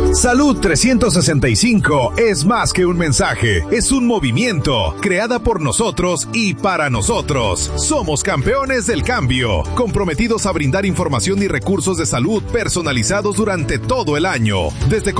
Salud 365 es más que un mensaje, es un movimiento, creada por nosotros y para nosotros. Somos campeones del cambio, comprometidos a brindar información y recursos de salud personalizados durante todo el año. Desde